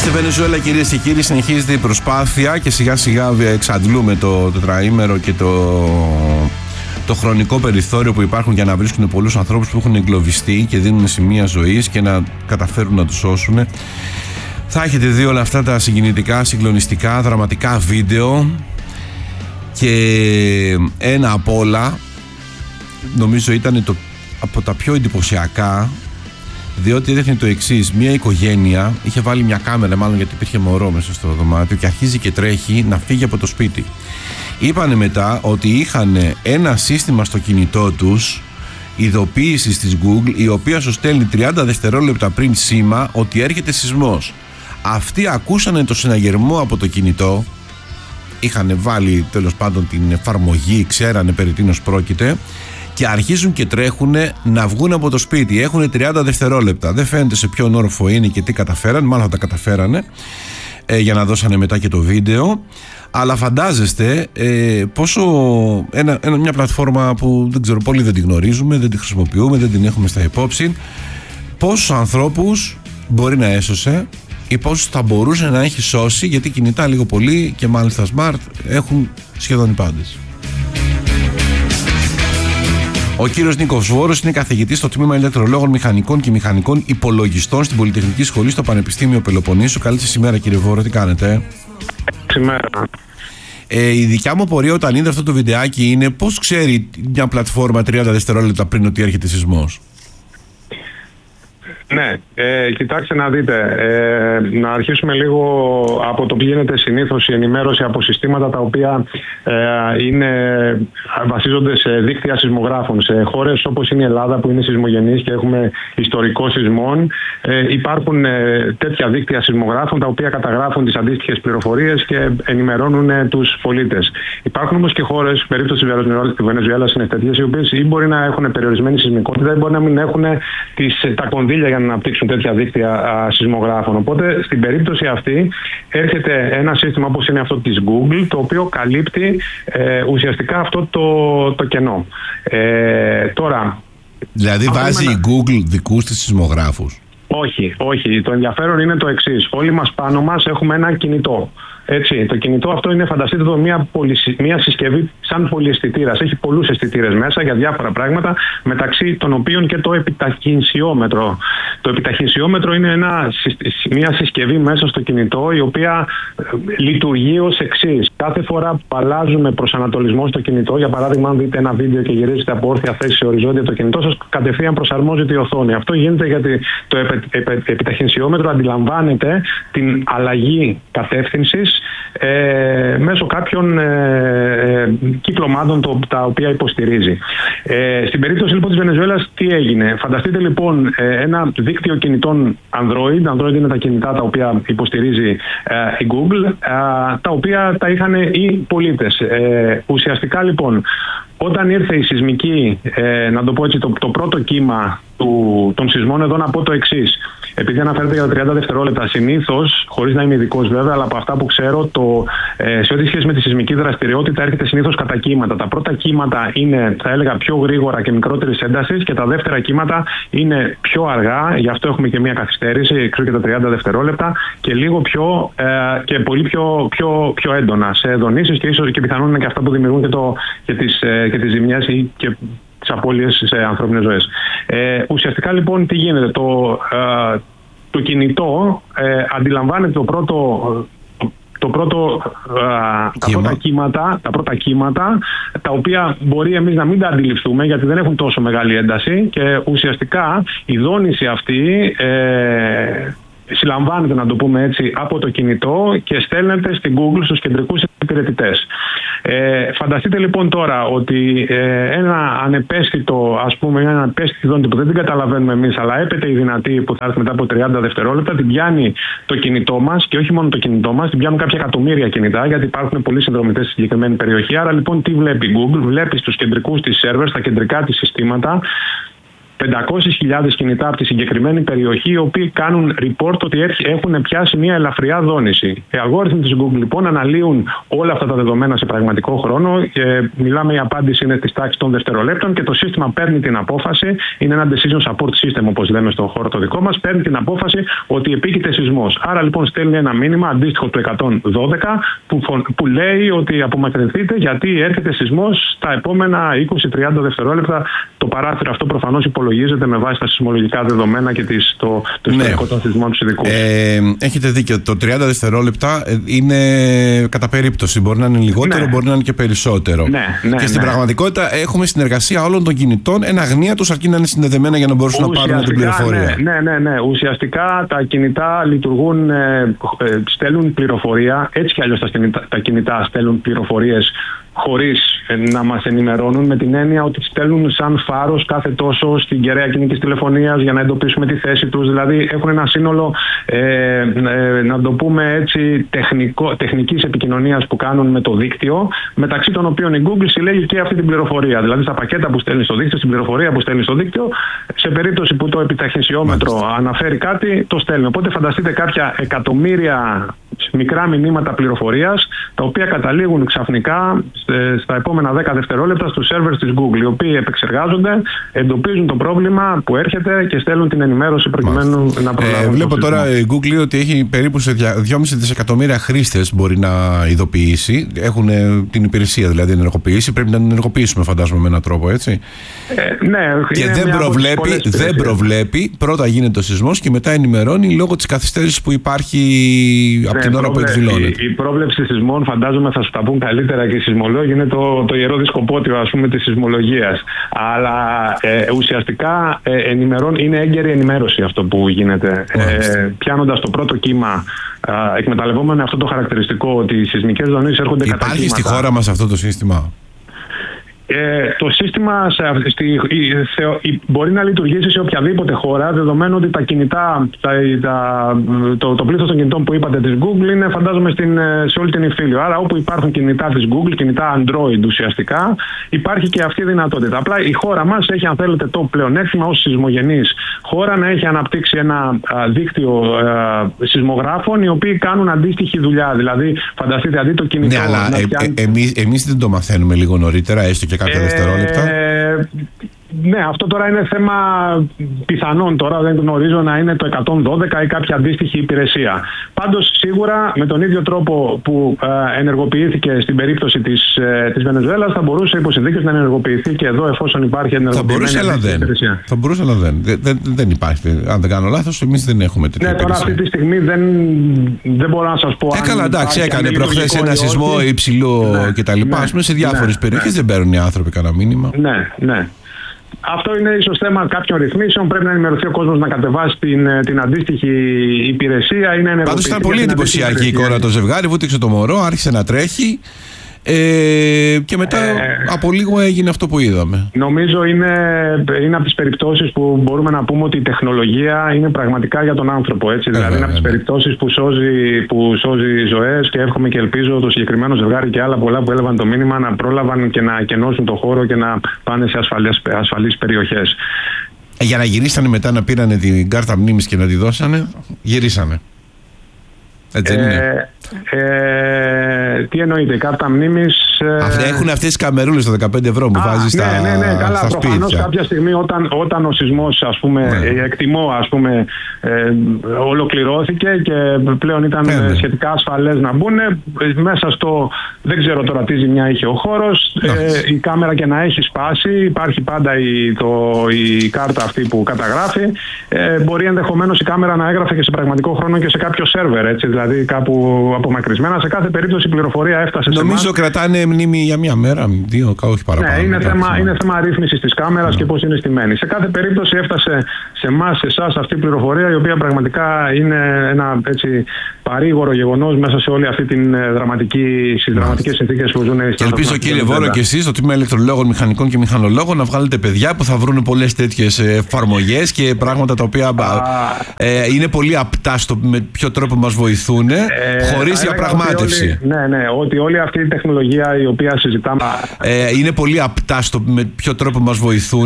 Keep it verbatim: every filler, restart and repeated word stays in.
Στη Βενεζουέλα, κυρίες και κύριοι, συνεχίζεται η προσπάθεια και σιγά σιγά εξαντλούμε το τετραήμερο και το, το χρονικό περιθώριο που υπάρχουν για να βρίσκουν πολλούς ανθρώπους που έχουν εγκλωβιστεί και δίνουν σημεία ζωής και να καταφέρουν να τους σώσουν. Θα έχετε δει όλα αυτά τα συγκινητικά, συγκλονιστικά, δραματικά βίντεο και ένα απ' όλα νομίζω ήταν το, από τα πιο εντυπωσιακά, διότι έδειχνε το εξής: μια οικογένεια είχε βάλει μια κάμερα, μάλλον γιατί υπήρχε μωρό μέσα στο δωμάτιο, και αρχίζει και τρέχει να φύγει από το σπίτι. Είπανε μετά ότι είχαν ένα σύστημα στο κινητό τους ειδοποίησης της Google, η οποία σου στέλνει τριάντα δευτερόλεπτα πριν σήμα ότι έρχεται σεισμός. Αυτοί ακούσανε το συναγερμό από το κινητό, είχαν βάλει τέλος πάντων την εφαρμογή, ξέρανε περί τίνος πρόκειται, και αρχίζουν και τρέχουν να βγουν από το σπίτι. Έχουν τριάντα δευτερόλεπτα. Δεν φαίνεται σε ποιον όροφο είναι και τι καταφέραν. Μάλλον θα τα καταφέρανε, ε, για να δώσανε μετά και το βίντεο. Αλλά φαντάζεστε ε, πόσο ένα, ένα, μια πλατφόρμα που δεν ξέρω, πολλοί δεν την γνωρίζουμε, δεν την χρησιμοποιούμε, δεν την έχουμε στα υπόψη, πόσους ανθρώπους μπορεί να έσωσε ή πόσους θα μπορούσε να έχει σώσει, γιατί κινητά λίγο πολύ και μάλιστα smart έχουν σχεδόν οι πάντες. Ο κύριος Νίκος Βόρος είναι καθηγητής στο τμήμα ηλεκτρολόγων, μηχανικών και μηχανικών υπολογιστών στην Πολυτεχνική Σχολή στο Πανεπιστήμιο Πελοποννήσου. Καλή σας ημέρα, κύριε Βόρο, τι κάνετε? Σήμερα. Ε, η δικιά μου πορεία όταν είδε αυτό το βιντεάκι είναι πώς ξέρει μια πλατφόρμα τριάντα δευτερόλεπτα πριν ότι έρχεται σεισμός? Ναι, ε, κοιτάξτε να δείτε, ε, να αρχίσουμε λίγο από το που γίνεται συνήθως η ενημέρωση από συστήματα τα οποία ε, είναι, βασίζονται σε δίκτυα σεισμογράφων. Σε χώρες όπως είναι η Ελλάδα που είναι σεισμογενής και έχουμε ιστορικό σεισμών, ε, υπάρχουν ε, τέτοια δίκτυα σεισμογράφων τα οποία καταγράφουν τις αντίστοιχες πληροφορίες και ενημερώνουν ε, τους πολίτες. Υπάρχουν όμως και χώρες, περίπτωση της Βενεζουέλας είναι τέτοιες, οι οποίες ή μπορεί να έχουν περιορισμένη σεισμικότητα ή μπορεί να μην έχουν τις, τα κονδύλια για να αναπτύξουν τέτοια δίκτυα α, σεισμογράφων. Οπότε στην περίπτωση αυτή έρχεται ένα σύστημα όπως είναι αυτό της Google, το οποίο καλύπτει ε, ουσιαστικά αυτό το, το κενό. Ε, τώρα, δηλαδή βάζει η Google δικούς της σεισμογράφους? Όχι, όχι. Το ενδιαφέρον είναι το εξής. Όλοι μας πάνω μας έχουμε ένα κινητό. Έτσι, το κινητό αυτό είναι, φανταστείτε το, μια, πολυσυ... μια συσκευή σαν πολυαισθητήρας. Έχει πολλούς αισθητήρες μέσα για διάφορα πράγματα, μεταξύ των οποίων και το επιταχυνσιόμετρο. Το επιταχυνσιόμετρο είναι ένα, μια συσκευή μέσα στο κινητό, η οποία λειτουργεί ως εξής. Κάθε φορά που αλλάζουμε προσανατολισμό στο κινητό, για παράδειγμα, αν δείτε ένα βίντεο και γυρίζετε από όρθια θέση σε οριζόντια, το κινητό σας κατευθείαν προσαρμόζεται η οθόνη. Αυτό γίνεται γιατί το επιταχυνσιόμετρο αντιλαμβάνεται την αλλαγή κατεύθυνσης Ε, μέσω κάποιων ε, ε, κυκλωμάτων το, τα οποία υποστηρίζει. Ε, στην περίπτωση λοιπόν της Βενεζουέλας τι έγινε? Φανταστείτε λοιπόν ε, ένα δίκτυο κινητών Android. Android είναι τα κινητά τα οποία υποστηρίζει ε, η Google, ε, τα οποία τα είχαν οι πολίτες. Ε, ουσιαστικά λοιπόν όταν ήρθε η σεισμική, ε, να το πω έτσι, το, το πρώτο κύμα του, των σεισμών, εδώ να πω το εξής. Επειδή αναφέρεται για τα τριάντα δευτερόλεπτα, συνήθως, χωρίς να είμαι ειδικός βέβαια, αλλά από αυτά που ξέρω, το, ε, σε ό,τι σχέση με τη σεισμική δραστηριότητα έρχεται συνήθως κατά κύματα. Τα πρώτα κύματα είναι, θα έλεγα, πιο γρήγορα και μικρότερης έντασης, και τα δεύτερα κύματα είναι πιο αργά, γι' αυτό έχουμε και μια καθυστέρηση, εξού και τα τριάντα δευτερόλεπτα, και λίγο πιο ε, και πολύ πιο, πιο, πιο έντονα σε δονήσεις, και ίσως και πιθανόν είναι και αυτά που δημιουργούν και, το, και, τις, ε, και τις ζημιές ή και τις απώλειες σε ανθρώπινες ζωές. Ε, ουσιαστικά λοιπόν τι γίνεται? Το, ε, το κινητό ε, αντιλαμβάνεται το πρώτο, το πρώτο ε, τα, πρώτα κύματα, τα πρώτα κύματα, τα οποία μπορεί εμείς να μην τα αντιληφθούμε γιατί δεν έχουν τόσο μεγάλη ένταση, και ουσιαστικά η δόνηση αυτή ε, συλλαμβάνεται, να το πούμε έτσι, από το κινητό και στέλνεται στην Google στους κεντρικούς υπηρετητές. Ε, φανταστείτε λοιπόν τώρα ότι ε, ένα ανεπαίσθητο, ας πούμε, ένα ανεπαίσθητη δόνηση που δεν την καταλαβαίνουμε εμείς, αλλά έπεται η δυνατή που θα έρθει μετά από τριάντα δευτερόλεπτα, την πιάνει το κινητό μας, και όχι μόνο το κινητό μας, την πιάνουν κάποια εκατομμύρια κινητά, γιατί υπάρχουν πολλοί συνδρομητές στη συγκεκριμένη περιοχή. Άρα λοιπόν τι βλέπει η Google? Βλέπει στους κεντρικούς της σερβερ, στα κεντρικά της συστήματα, πεντακόσιες χιλιάδες κινητά από τη συγκεκριμένη περιοχή, οι οποίοι κάνουν report ότι έχουν πιάσει μια ελαφριά δόνηση. Οι αλγόριθμοι της Google λοιπόν αναλύουν όλα αυτά τα δεδομένα σε πραγματικό χρόνο. Και μιλάμε, η απάντηση είναι της τάξης των δευτερολέπτων και το σύστημα παίρνει την απόφαση. Είναι ένα decision support system, όπως λέμε στον χώρο το δικό μας. Παίρνει την απόφαση ότι επίκειται σεισμός. Άρα λοιπόν στέλνει ένα μήνυμα αντίστοιχο του εκατόν δώδεκα που, που λέει ότι απομακρυνθείτε γιατί έρχεται σεισμός στα επόμενα είκοσι με τριάντα δευτερόλεπτα. Το παράθυρο αυτό προφανώς υπολογίζεται με βάση τα σεισμολογικά δεδομένα και τις, το, το ιστορικό ναι. των σεισμών του ειδικού. Ε, έχετε δίκιο. Το τριάντα δευτερόλεπτα είναι κατά περίπτωση. Μπορεί να είναι λιγότερο, ναι. μπορεί να είναι και περισσότερο. Ναι, ναι, και στην ναι. πραγματικότητα έχουμε συνεργασία όλων των κινητών εν αγνία τους, αρκεί να είναι συνδεδεμένα για να μπορούν να πάρουν την πληροφορία. Ναι, ναι, ναι, ναι. Ουσιαστικά τα κινητά λειτουργούν, ε, στέλνουν πληροφορία. Έτσι κι αλλιώς τα κινητά, τα κινητά στέλνουν πληροφορίες χωρίς να μας ενημερώνουν, με την έννοια ότι στέλνουν σαν φάρος κάθε τόσο στην κεραία κινητής τηλεφωνίας για να εντοπίσουμε τη θέση τους. Δηλαδή έχουν ένα σύνολο, ε, ε, να το πούμε έτσι, τεχνικό, τεχνικής επικοινωνίας που κάνουν με το δίκτυο, μεταξύ των οποίων η Google συλλέγει και αυτή την πληροφορία. Δηλαδή στα πακέτα που στέλνει στο δίκτυο, στην πληροφορία που στέλνει στο δίκτυο, σε περίπτωση που το επιταχυνσιόμετρο αναφέρει κάτι, το στέλνει. Οπότε φανταστείτε κάποια εκατομμύρια μικρά μηνύματα πληροφορίας, τα οποία καταλήγουν ξαφνικά στα επόμενα δέκα δευτερόλεπτα στους σερβερς της Google, οι οποίοι επεξεργάζονται, εντοπίζουν το πρόβλημα που έρχεται και στέλνουν την ενημέρωση προκειμένου Μάλιστα. να προλάβουν. Ε, βλέπω τώρα η Google λέει ότι έχει περίπου σε δυόμισι δισεκατομμύρια χρήστες μπορεί να ειδοποιήσει. Έχουν την υπηρεσία δηλαδή ενεργοποιήσει. Πρέπει να την ενεργοποιήσουμε, φαντάζομαι, με έναν τρόπο, έτσι. Ε, ναι, και δεν προβλέπει, δεν προβλέπει, πρώτα γίνεται ο σεισμός και μετά ενημερώνει λόγω της καθυστέρησης που υπάρχει ναι, από την ώρα που εκδηλώνεται. Η, η πρόβλεψη σεισμών, φαντάζομαι θα σου τα πούν καλύτερα και οι σεισμολόγοι, είναι το, το ιερό δισκοπότιο, ας πούμε, της σεισμολογίας. Αλλά ε, ουσιαστικά ε, ενημερών, είναι έγκαιρη ενημέρωση αυτό που γίνεται. Ε, πιάνοντας το πρώτο κύμα, ε, εκμεταλλευόμενο αυτό το χαρακτηριστικό ότι οι σεισμικές δονήσεις έρχονται κατά κύματα. Υπάρχει στη χώρα μας αυτό το σύστημα? Ε, το σύστημα σε, στη, σε, μπορεί να λειτουργήσει σε οποιαδήποτε χώρα, δεδομένου ότι τα κινητά, τα, τα, το, το πλήθος των κινητών που είπατε της Google είναι, φαντάζομαι, στην, σε όλη την υφήλιο. Άρα όπου υπάρχουν κινητά της Google, κινητά Android ουσιαστικά, υπάρχει και αυτή η δυνατότητα. Απλά η χώρα μας έχει, αν θέλετε, το πλεονέκτημα ως σεισμογενής χώρα να έχει αναπτύξει ένα α, δίκτυο α, σεισμογράφων, οι οποίοι κάνουν αντίστοιχη δουλειά. Δηλαδή, φανταστείτε, αντί το κινητό. Ναι, αλλά ε, πιάνει... ε, εμείς, εμείς δεν το μαθαίνουμε λίγο νωρίτερα, έστω και κάποια ε, δευτερόλεπτα. Ναι, αυτό τώρα είναι θέμα πιθανόν. Τώρα δεν γνωρίζω να είναι το εκατόν δώδεκα ή κάποια αντίστοιχη υπηρεσία. Πάντως, σίγουρα με τον ίδιο τρόπο που ε, ενεργοποιήθηκε στην περίπτωση της, ε, της Βενεζουέλας, θα μπορούσε υπό συνθήκες να ενεργοποιηθεί και εδώ, εφόσον υπάρχει ενεργοποιημένη θα μπορούσε, αλλά υπηρεσία. Δεν. Θα μπορούσε, αλλά δεν. Δεν, δεν υπάρχει. Αν δεν κάνω λάθος, εμείς δεν έχουμε τέτοια ναι, υπηρεσία. Τώρα αυτή τη στιγμή δεν, δεν μπορώ να σας πω. Ε, καλά, εντάξει, έκανε προχθές ένα σεισμό υψηλό ναι, κτλ. Ναι, ας πούμε, σε διάφορες ναι, περιοχές ναι. δεν παίρνουν οι άνθρωποι κανένα μήνυμα. Ναι, ναι. Αυτό είναι ίσως θέμα κάποιων ρυθμίσεων. Πρέπει να ενημερωθεί ο κόσμος να κατεβάσει την, την αντίστοιχη υπηρεσία. Πάντως ήταν πολύ εντυπωσιακή η εικόνα το ζευγάρι. Βούτυξε το μωρό, άρχισε να τρέχει. Ε, και μετά ε, από λίγο έγινε αυτό που είδαμε. Νομίζω είναι, είναι από τις περιπτώσεις που μπορούμε να πούμε ότι η τεχνολογία είναι πραγματικά για τον άνθρωπο. Έτσι. Ε, δηλαδή είναι από τις περιπτώσεις που σώζει, που σώζει ζωές, και εύχομαι και ελπίζω το συγκεκριμένο ζευγάρι και άλλα πολλά που έλαβαν το μήνυμα να πρόλαβαν και να κενώσουν το χώρο και να πάνε σε ασφαλείς, ασφαλείς περιοχές. Για να γυρίσανε μετά να πήρανε την κάρτα μνήμης και να τη δώσανε, γυρίσανε. Έτσι δεν είναι? Ε, ε, τι εννοείται, η κάρτα μνήμης. Αυτά έχουν αυτές τις καμερούλες το δεκαπέντε ευρώ που βάζει στα, ναι, ναι, ναι, καλά, στα σπίτια. Προφανώς κάποια στιγμή όταν, όταν ο σεισμός, ας πούμε, ναι. εκτιμώ, ας πούμε, ε, ολοκληρώθηκε και πλέον ήταν ναι, ναι. σχετικά ασφαλές να μπουν, μέσα στο, δεν ξέρω τώρα τι ζημιά είχε ο χώρος, ε, η κάμερα και να έχει σπάσει, υπάρχει πάντα η, το, η κάρτα αυτή που καταγράφει, ε, μπορεί ενδεχομένως η κάμερα να έγραφε και σε πραγματικό χρόνο και σε κάποιο σερβερ, έτσι, δηλαδή κάπου απομακρυσμένα. Σε κάθε περίπτωση η πληροφορία έφτασε. Νομίζω σε εμάς. Κρατάνε μνήμη για μία μέρα, δύο, όχι παραπάνω. Ναι, είναι θέμα, είναι θέμα αρρύθμισης της κάμερας ναι. και πώς είναι στημένη. Σε κάθε περίπτωση έφτασε σε εμάς, σε εσάς, αυτή η πληροφορία, η οποία πραγματικά είναι ένα έτσι παρήγορο γεγονός μέσα σε όλη αυτή την δραματική, στις δραματικές συνθήκες που ζουν. Και ελπίζω, κύριε Βόρο, και εσείς, το τμήμα ηλεκτρολόγων, μηχανικών και μηχανολόγων, να βγάλετε παιδιά που θα βρουν πολλές τέτοιες εφαρμογές και πράγματα τα οποία Α, ε, είναι πολύ απτά στο με ποιο τρόπο μας βοηθούν, ε, χωρίς διαπραγμάτευση. Όλη, ναι, ναι, ότι όλη αυτή η τεχνολογία η οποία συζητάμε. Ε, είναι πολύ απτά στο με ποιο τρόπο μας βοηθούν.